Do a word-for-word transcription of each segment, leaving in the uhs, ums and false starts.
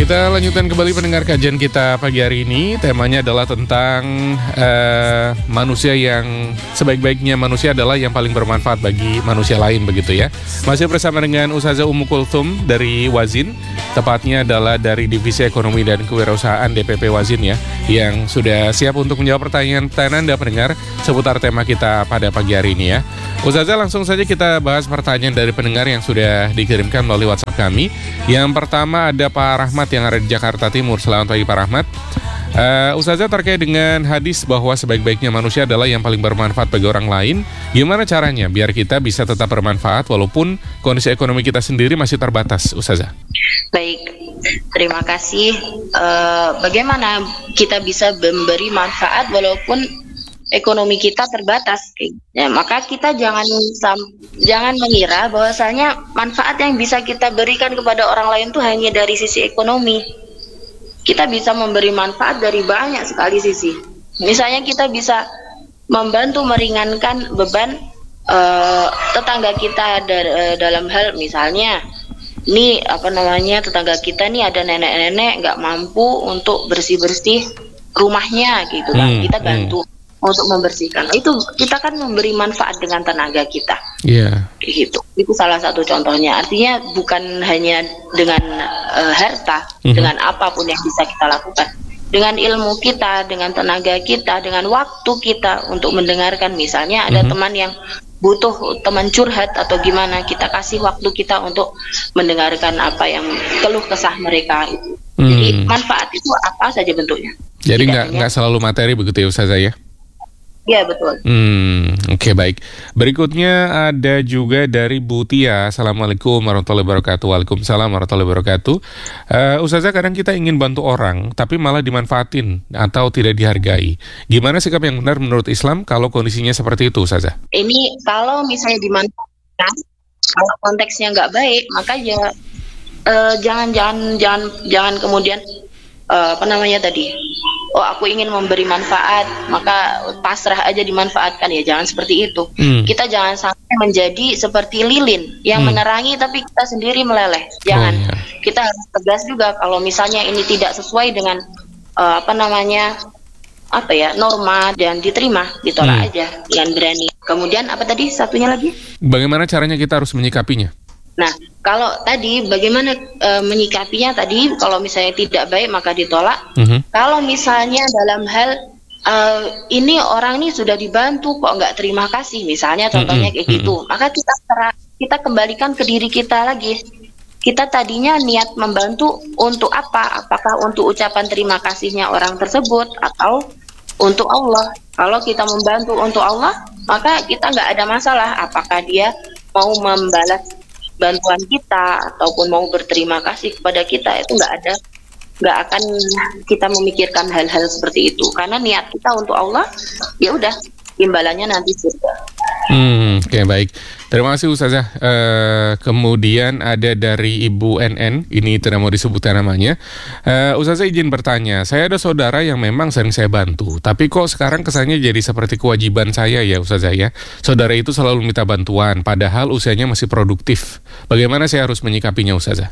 Kita lanjutkan kembali pendengar kajian kita pagi hari ini. Temanya adalah tentang uh, manusia yang sebaik-baiknya manusia adalah yang paling bermanfaat bagi manusia lain, begitu ya. Masih bersama dengan Ustazah Ummu Kulthum dari Wazin, tepatnya adalah dari Divisi Ekonomi dan Kewirausahaan D P P Wazin ya, yang sudah siap untuk menjawab pertanyaan-pertanyaan Anda pendengar seputar tema kita pada pagi hari ini ya. Ustazah, langsung saja kita bahas pertanyaan dari pendengar yang sudah dikirimkan melalui WhatsApp kami. Yang pertama ada Pak Rahmat yang ada di Jakarta Timur. Selamat pagi Pak Rahmat. uh, Ustazah, terkait dengan hadis bahwa sebaik-baiknya manusia adalah yang paling bermanfaat bagi orang lain, gimana caranya biar kita bisa tetap bermanfaat walaupun kondisi ekonomi kita sendiri masih terbatas, Ustazah? Baik, terima kasih. uh, Bagaimana kita bisa memberi manfaat walaupun ekonomi kita terbatas? Ya, maka kita jangan jangan mengira bahwasanya manfaat yang bisa kita berikan kepada orang lain itu hanya dari sisi ekonomi. Kita bisa memberi manfaat dari banyak sekali sisi. Misalnya kita bisa membantu meringankan beban uh, tetangga kita da- dalam hal misalnya ini apa namanya tetangga kita nih ada nenek-nenek nggak mampu untuk bersih-bersih rumahnya gitu kan, hmm, kita bantu hmm. untuk membersihkan. Itu kita kan memberi manfaat dengan tenaga kita. Iya. Yeah. Gitu. Itu salah satu contohnya. Artinya bukan hanya dengan uh, harta, mm-hmm. dengan apapun yang bisa kita lakukan. Dengan ilmu kita, dengan tenaga kita, dengan waktu kita untuk mendengarkan. Misalnya ada mm-hmm. teman yang butuh teman curhat atau gimana, kita kasih waktu kita untuk mendengarkan apa yang keluh kesah mereka itu. Mm. Jadi manfaat itu apa saja bentuknya. Jadi nggak nggak selalu materi begitu ya Ustazah ya? Ya betul. Hmm, Oke okay, baik. Berikutnya ada juga dari Bu Tia. Assalamualaikum warahmatullahi wabarakatuh. Waalaikumsalam warahmatullahi wabarakatuh. uh, Ustazah, kadang kita ingin bantu orang tapi malah dimanfaatin atau tidak dihargai. Gimana sikap yang benar menurut Islam kalau kondisinya seperti itu, Ustazah? Ini kalau misalnya dimanfaatkan, kalau konteksnya nggak baik, maka ya uh, jangan jangan jangan jangan kemudian uh, apa namanya tadi? Oh, aku ingin memberi manfaat, maka pasrah aja dimanfaatkan. Ya jangan seperti itu. Hmm. Kita jangan sampai menjadi seperti lilin yang hmm. menerangi tapi kita sendiri meleleh. Jangan. Oh, ya. Kita harus tegas juga kalau misalnya ini tidak sesuai dengan uh, apa namanya apa ya norma dan diterima, ditolak hmm. aja dengan berani. Kemudian apa tadi satunya lagi? Bagaimana caranya kita harus menyikapinya? Nah, kalau tadi bagaimana e, menyikapinya tadi, kalau misalnya tidak baik maka ditolak. Mm-hmm. Kalau misalnya dalam hal e, ini orang ini sudah dibantu kok nggak terima kasih, misalnya contohnya mm-hmm. kayak gitu, maka kita kita kembalikan ke diri kita lagi. Kita tadinya niat membantu untuk apa? Apakah untuk ucapan terima kasihnya orang tersebut atau untuk Allah? Kalau kita membantu untuk Allah, maka kita nggak ada masalah. Apakah dia mau membalas bantuan kita ataupun mau berterima kasih kepada kita, itu nggak ada, nggak akan kita memikirkan hal-hal seperti itu karena niat kita untuk Allah, ya udah imbalannya nanti surga. Hmm, Oke okay, baik, terima kasih Ustazah. Uh, kemudian ada dari Ibu N N, ini tidak mau disebutkan namanya. uh, Ustazah izin bertanya, saya ada saudara yang memang sering saya bantu, tapi kok sekarang kesannya jadi seperti kewajiban saya ya Ustazah ya. Saudara itu selalu minta bantuan, padahal usianya masih produktif. Bagaimana saya harus menyikapinya Ustazah?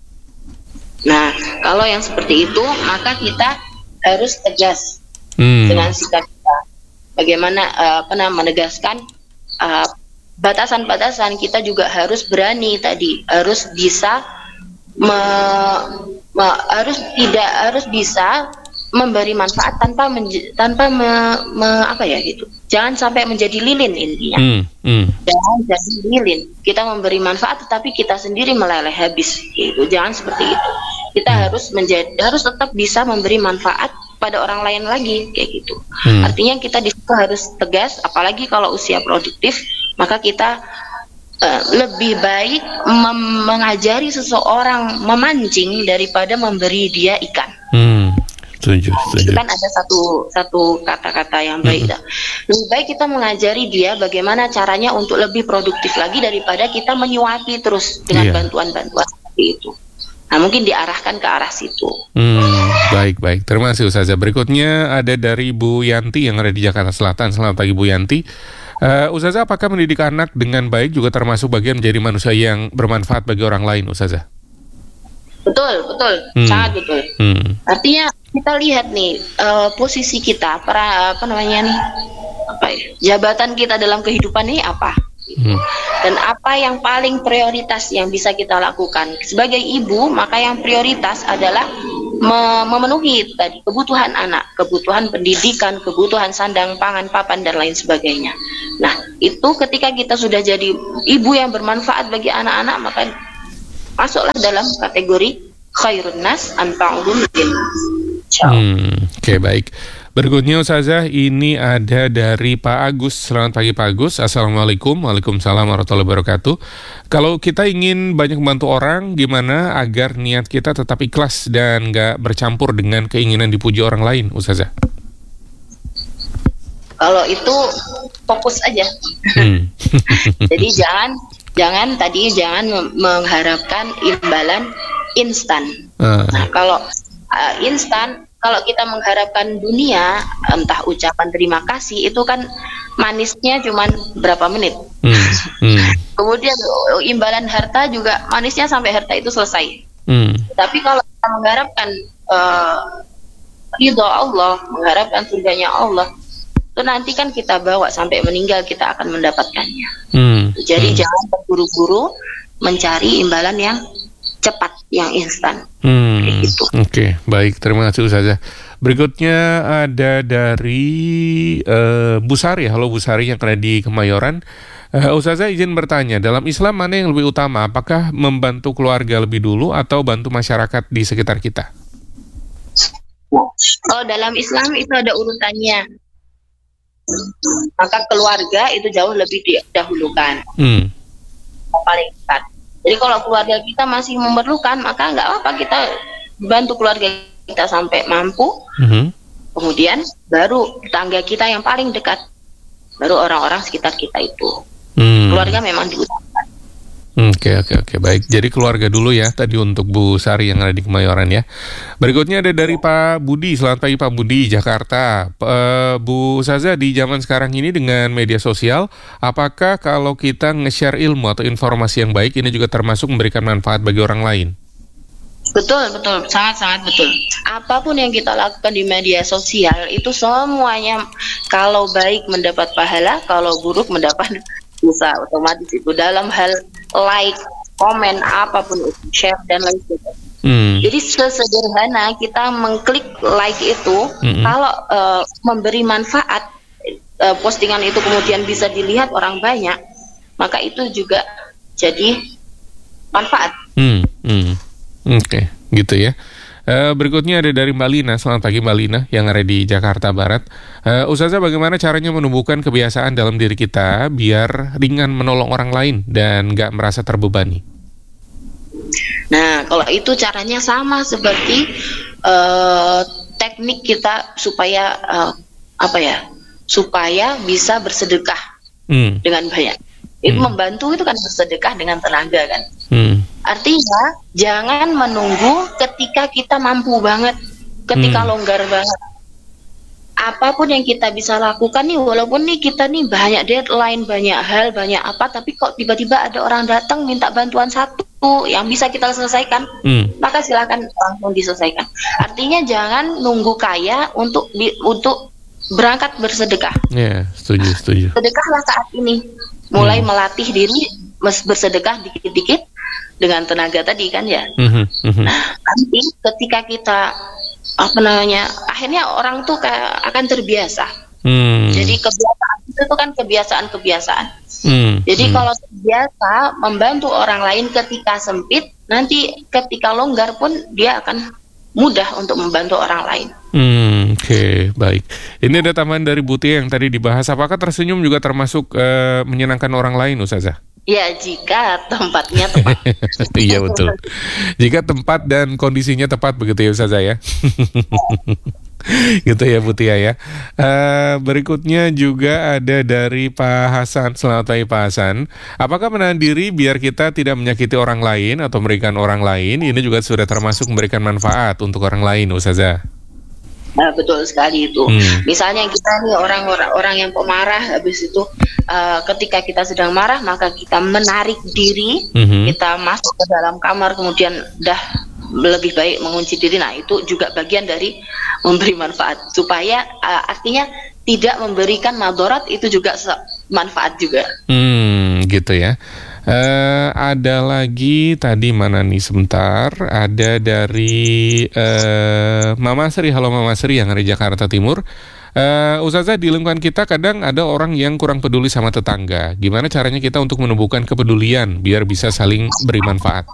Nah, kalau yang seperti itu, maka kita harus tegas hmm. dengan sikap kita. Bagaimana uh, apa namanya menegaskan uh, batasan-batasan. Kita juga harus berani tadi, harus bisa me, me, harus tidak harus bisa memberi manfaat tanpa menje, tanpa me, me, apa ya gitu. Jangan sampai menjadi lilin intinya. Hmm, hmm. Jangan jadi lilin. Kita memberi manfaat tetapi kita sendiri meleleh habis gitu. Jangan seperti itu. Kita hmm. harus menjadi harus tetap bisa memberi manfaat pada orang lain lagi kayak gitu. Hmm. Artinya kita di situ harus tegas, apalagi kalau usia produktif, maka kita uh, lebih baik mem- mengajari seseorang memancing daripada memberi dia ikan. Hmm. Setuju, setuju. Kan ada satu satu kata-kata yang baik. Hmm. Lebih baik kita mengajari dia bagaimana caranya untuk lebih produktif lagi daripada kita menyuapi terus dengan yeah. bantuan-bantuan seperti itu. Nah, mungkin diarahkan ke arah situ. Hmm, baik, baik. Terima kasih Ustazah. Berikutnya ada dari Bu Yanti yang ada di Jakarta Selatan. Selamat pagi Bu Yanti. Uh, Ustazah, apakah mendidik anak dengan baik juga termasuk bagian menjadi manusia yang bermanfaat bagi orang lain, Ustazah? Betul, betul, Hmm. sangat betul. Hmm. Artinya kita lihat nih eh, posisi kita, para apa namanya nih, apa ya, jabatan kita dalam kehidupan ini apa, Hmm. dan apa yang paling prioritas yang bisa kita lakukan sebagai ibu. Maka yang prioritas adalah me- memenuhi tadi kebutuhan anak, kebutuhan pendidikan, kebutuhan sandang, pangan, papan dan lain sebagainya. Nah, itu ketika kita sudah jadi ibu yang bermanfaat bagi anak-anak, maka masuklah dalam kategori khairun nas anfa'uhum linnas. Hmm, Oke, baik. Berikutnya Ustazah, ini ada dari Pak Agus. Selamat pagi Pak Agus. Assalamualaikum. Waalaikumsalam warahmatullahi wabarakatuh. Kalau kita ingin banyak membantu orang, gimana agar niat kita tetap ikhlas dan nggak bercampur dengan keinginan dipuji orang lain, Ustazah? Kalau itu fokus aja. Hmm. Jadi jangan jangan tadi jangan mem- mengharapkan imbalan instan. Ah, Nah, kalau uh, instan, kalau kita mengharapkan dunia, entah ucapan terima kasih itu kan manisnya cuman berapa menit. hmm, hmm, Kemudian uh, imbalan harta juga manisnya sampai harta itu selesai. hmm, Tapi kalau kita mengharapkan uh, ridho Allah, mengharapkan surganya Allah, itu nanti kan kita bawa sampai meninggal kita akan mendapatkannya. hmm, Jadi hmm. jangan terburu-buru mencari imbalan yang cepat, yang instan. Hmm, Kayak gitu. Oke, baik. Terima kasih Ustazah. Berikutnya ada dari eh, Bu Sari. Halo Bu Sari yang ada di Kemayoran. Eh, Ustazah izin bertanya, dalam Islam mana yang lebih utama? Apakah membantu keluarga lebih dulu atau bantu masyarakat di sekitar kita? Kalau dalam Islam itu ada urutannya. Maka keluarga itu jauh lebih didahulukan, Hmm, paling dekat. Jadi kalau keluarga kita masih memerlukan, maka nggak apa-apa kita bantu keluarga kita sampai mampu. mhm, Kemudian baru tetangga kita yang paling dekat, baru orang-orang sekitar kita itu. hmm. Keluarga memang diutamakan. Oke, oke, oke. Baik. Jadi keluarga dulu ya, tadi untuk Bu Sari yang ada di Kemayoran ya. Berikutnya ada dari Pak Budi. Selamat pagi Pak Budi, Jakarta. P- eh, Bu Saza, di zaman sekarang ini dengan media sosial, apakah kalau kita nge-share ilmu atau informasi yang baik, ini juga termasuk memberikan manfaat bagi orang lain? Betul, betul, sangat-sangat betul. Apapun yang kita lakukan di media sosial itu semuanya, kalau baik mendapat pahala, kalau buruk mendapat dosa, otomatis itu dalam hal like, komen, apapun itu, share dan lain sebagainya. Hmm. Jadi sesederhana kita mengklik like itu, Mm-mm. kalau uh, memberi manfaat, uh, postingan itu kemudian bisa dilihat orang banyak, maka itu juga jadi manfaat. Hmm. Hmm. Oke, gitu ya. Eh, berikutnya ada dari Mbak Lina. Selamat pagi Mbak Lina yang ada di Jakarta Barat. Eh, Ustazah, bagaimana caranya menumbuhkan kebiasaan dalam diri kita biar ringan menolong orang lain dan nggak merasa terbebani? Nah, kalau itu caranya sama seperti uh, teknik kita supaya uh, apa ya, supaya bisa bersedekah Hmm. dengan banyak. Itu Hmm. membantu itu kan bersedekah dengan tenaga kan. Hmm. Artinya jangan menunggu ketika kita mampu banget, ketika Hmm. longgar banget. Apapun yang kita bisa lakukan nih, walaupun nih kita nih banyak deadline, banyak hal, banyak apa, tapi kok tiba-tiba ada orang datang minta bantuan satu yang bisa kita selesaikan, Hmm. maka silakan langsung diselesaikan. Artinya jangan nunggu kaya untuk bi- untuk berangkat bersedekah. Ya, setuju, setuju. Sedekahlah saat ini, mulai Hmm. melatih diri mes- bersedekah dikit-dikit dengan tenaga tadi kan ya. Mhm, mhm. Nanti ketika kita apa namanya, akhirnya orang tuh kayak akan terbiasa. Hmm. Jadi kebiasaan itu tuh kan kebiasaan-kebiasaan. Hmm. Jadi Hmm. kalau terbiasa membantu orang lain ketika sempit, nanti ketika longgar pun dia akan mudah untuk membantu orang lain. Hmm, Oke, baik. Ini ada tambahan dari Butia yang tadi dibahas. Apakah tersenyum juga termasuk eh, menyenangkan orang lain, Ustazah? Ya, jika tempatnya tepat. Iya betul. Jika tempat dan kondisinya tepat begitu ya Ustazah ya. Gitu ya Butia ya. Eh, berikutnya juga ada dari Pak Hasan. Selamat pagi Pak Hasan. Apakah menahan diri biar kita tidak menyakiti orang lain atau merugikan orang lain, ini juga sudah termasuk memberikan manfaat untuk orang lain, Ustazah? Nah, betul sekali itu. Hmm. Misalnya kita nih orang-orang orang yang pemarah, habis itu uh, ketika kita sedang marah maka kita menarik diri, Mhm. kita masuk ke dalam kamar, kemudian dah lebih baik mengunci diri. Nah, itu juga bagian dari memberi manfaat supaya uh, artinya tidak memberikan madorat, itu juga manfaat juga. Hmm, gitu ya. Uh, ada lagi tadi mana nih sebentar, ada dari uh, Mama Sri. Halo Mama Sri yang dari Jakarta Timur. uh, Ustazah, di lingkungan kita kadang ada orang yang kurang peduli sama tetangga. Gimana caranya kita untuk menumbuhkan kepedulian biar bisa saling beri manfaat?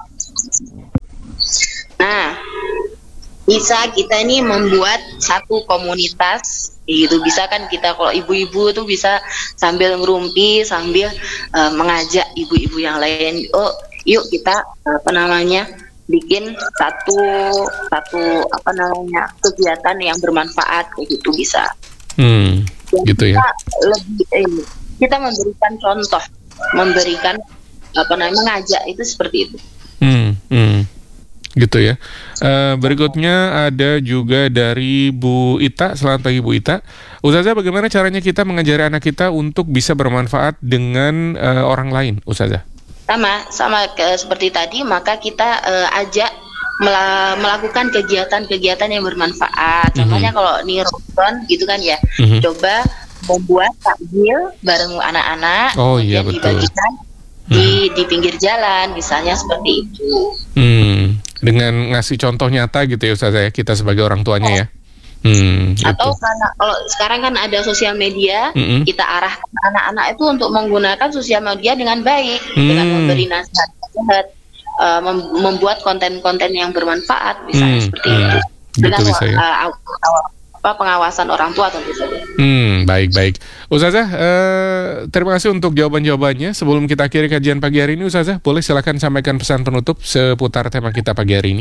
Nah, bisa kita ini membuat satu komunitas. Itu bisa kan kita, kalau ibu-ibu tuh bisa sambil ngerumpi, sambil uh, mengajak ibu-ibu yang lain, oh yuk kita apa namanya bikin satu satu apa namanya kegiatan yang bermanfaat, kayak gitu bisa. Hmm, gitu ya. Kita lebih eh, kita memberikan contoh, memberikan apa namanya mengajak, itu seperti itu. Hmm, hmm. Gitu ya. Uh, berikutnya ada juga dari Bu Ita. Selamat pagi Bu Ita. Ustazah, bagaimana caranya kita mengajari anak kita untuk bisa bermanfaat dengan uh, orang lain, Ustazah? Sama, sama ke, seperti tadi, maka kita uh, ajak mela- melakukan kegiatan-kegiatan yang bermanfaat. Contohnya mm-hmm. kalau nih Ramadan gitu kan ya, mm-hmm. coba membuat takjil bareng anak-anak, oh iya betul. Dibagikan di di pinggir jalan, misalnya seperti itu. Hmm, dengan ngasih contoh nyata gitu ya Ustazah ya, kita sebagai orang tuanya ya. Hmm, Atau gitu. karena kalau sekarang kan ada sosial media, mm-hmm. kita arahkan anak-anak itu untuk menggunakan sosial media dengan baik, hmm. dengan memberi nasihat-nasihat, uh, mem- membuat konten-konten yang bermanfaat, misalnya hmm. seperti hmm. itu. Dengan gitu bisa ya. uh, uh, apa pengawasan orang tua tentu saja. Hmm, baik-baik. Ustazah, uh, terima kasih untuk jawaban-jawabannya. Sebelum kita akhiri kajian pagi hari ini, Ustazah, boleh silakan sampaikan pesan penutup seputar tema kita pagi hari ini.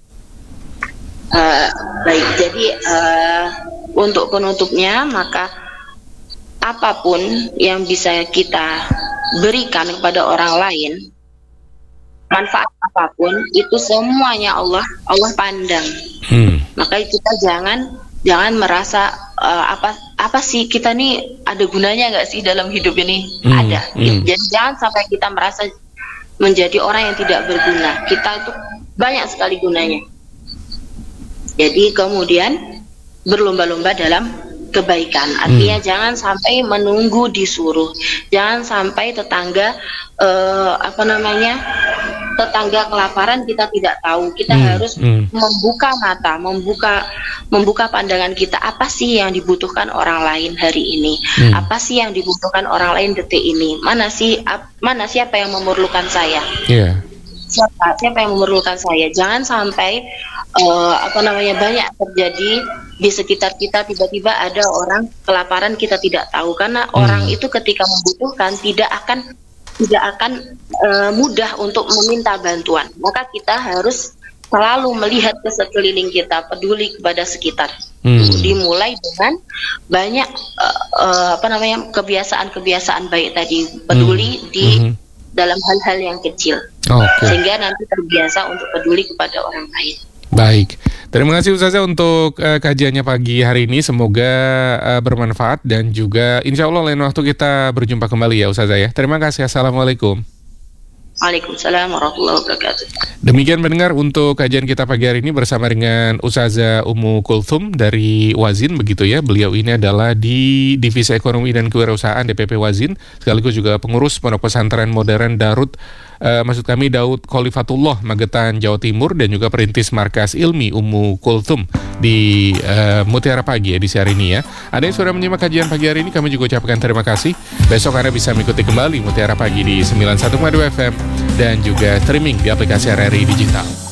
Uh, baik, jadi uh, untuk penutupnya, maka apapun yang bisa kita berikan kepada orang lain, manfaat apapun, itu semuanya Allah Allah pandang. Hmm. Maka kita jangan Jangan merasa uh, apa apa sih kita nih ada gunanya nggak sih dalam hidup ini? Hmm, ada. Hmm. Jadi jangan sampai kita merasa menjadi orang yang tidak berguna. Kita itu banyak sekali gunanya. Jadi kemudian berlomba-lomba dalam kebaikan. Artinya hmm. jangan sampai menunggu disuruh. Jangan sampai tetangga uh, apa namanya tetangga kelaparan kita tidak tahu. Kita hmm, harus hmm. membuka mata, membuka membuka pandangan kita. Apa sih yang dibutuhkan orang lain hari ini? Hmm. Apa sih yang dibutuhkan orang lain detik ini? Mana sih ap, mana siapa yang memerlukan saya? Yeah. Siapa siapa yang memerlukan saya? Jangan sampai uh, apa namanya banyak terjadi di sekitar kita, tiba-tiba ada orang kelaparan kita tidak tahu, karena hmm. orang itu ketika membutuhkan tidak akan tidak akan uh, mudah untuk meminta bantuan. Maka kita harus selalu melihat ke sekeliling kita, peduli kepada sekitar. Hmm. Dimulai dengan banyak uh, uh, apa namanya kebiasaan-kebiasaan baik tadi, peduli hmm. di hmm. dalam hal-hal yang kecil, okay. sehingga nanti terbiasa untuk peduli kepada orang lain. Baik, terima kasih Ustazah untuk uh, kajiannya pagi hari ini. Semoga uh, bermanfaat dan juga insya Allah lain waktu kita berjumpa kembali ya Ustazah ya. Terima kasih. Assalamualaikum. Waalaikumsalam warahmatullahi wabarakatuh. Demikian pendengar untuk kajian kita pagi hari ini bersama dengan Ustazah Ummu Kulthum dari Wazin begitu ya. Beliau ini adalah di Divisi Ekonomi dan Kewirausahaan D P P Wazin, sekaligus juga pengurus Pondok Pesantren Modern Darut Uh, maksud kami Daud Khalifatullah Magetan Jawa Timur, dan juga perintis Markas Ilmi Ummu Kulthum di uh, Mutiara Pagi edisi hari ini ya. Ada yang sudah menyimak kajian pagi hari ini, kami juga ucapkan terima kasih. Besok Anda bisa mengikuti kembali Mutiara Pagi di sembilan puluh satu koma dua F M dan juga streaming di aplikasi R R I Digital.